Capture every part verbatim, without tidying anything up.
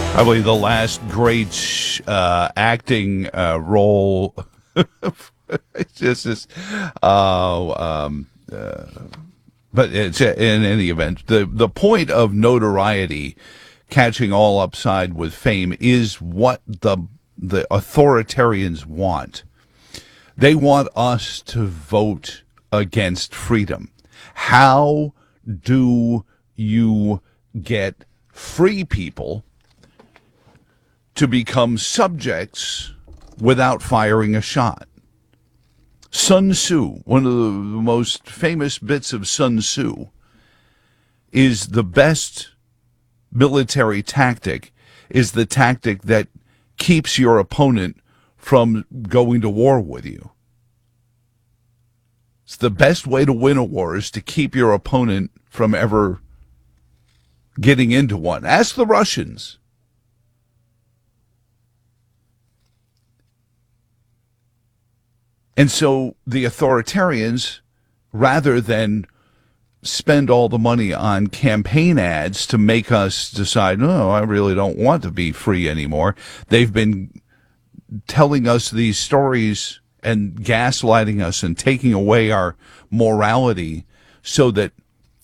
Probably the last great uh, acting uh, role. It's just this. Uh, um, uh, but it's in any event, the the point of notoriety, catching all upside with fame, is what the the authoritarians want. They want us to vote against freedom. How do you get free people to become subjects without firing a shot? Sun Tzu, one of the most famous bits of Sun Tzu, is the best military tactic, is the tactic that keeps your opponent from going to war with you. It's the best way to win a war is to keep your opponent from ever getting into one. Ask the Russians. And so the authoritarians, rather than spend all the money on campaign ads to make us decide, no, I really don't want to be free anymore, they've been telling us these stories and gaslighting us and taking away our morality so that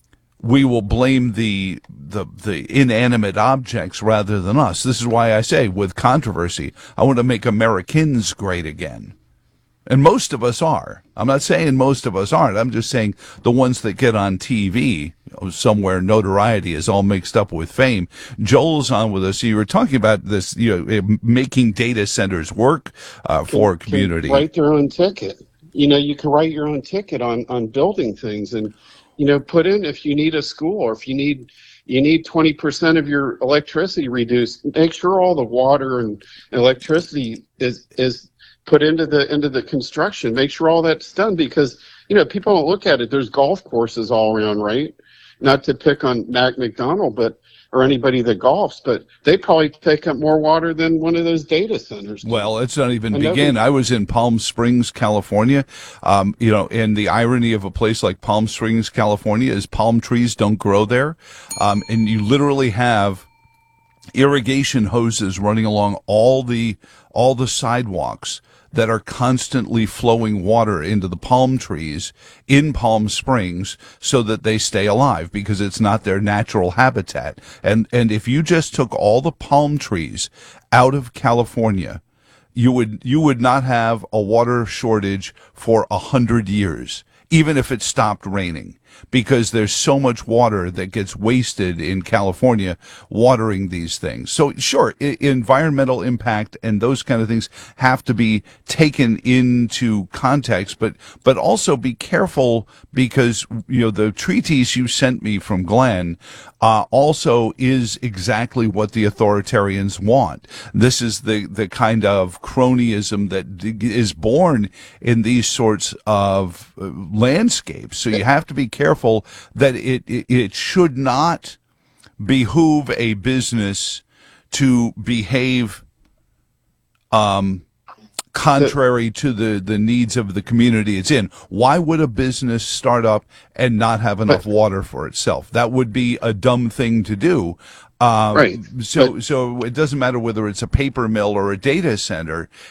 we will blame the, the the inanimate objects rather than us. This is why I say, with controversy, I want to make Americans great again. And most of us are. I'm not saying most of us aren't. I'm just saying the ones that get on T V, you know, somewhere notoriety is all mixed up with fame. Joel's on with us. You were talking about this, you know, making data centers work uh, for a community. Write their own ticket. You know, you can write your own ticket on, on building things and, you know, put in if you need a school or if you need you need twenty percent of your electricity reduced. Make sure all the water and electricity is is put into the into the construction. Make sure all that's done because, you know, people don't look at it. There's golf courses all around, right? Not to pick on Mac McDonald, but or anybody that golfs, but they probably take up more water than one of those data centers. Well, let's not even Another- begin. I was in Palm Springs, California. Um, you know, and the irony of a place like Palm Springs, California, is palm trees don't grow there, um, and you literally have irrigation hoses running along all the all the sidewalks that are constantly flowing water into the palm trees in Palm Springs so that they stay alive because it's not their natural habitat. And and if you just took all the palm trees out of California, you would you would not have a water shortage for a hundred years, even if it stopped raining, because there's so much water that gets wasted in California watering these things. So sure, I- environmental impact and those kind of things have to be taken into context, but but also be careful because, you know, the treatise you sent me from Glenn uh, also is exactly what the authoritarians want. This is the, the kind of cronyism that d- is born in these sorts of uh, landscapes. So you have to be careful that it, it it should not behoove a business to behave um contrary to the the needs of the community it's in. Why would a business start up and not have enough water for itself? That would be a dumb thing to do. Um, Right. So, But- so it doesn't matter whether it's a paper mill or a data center.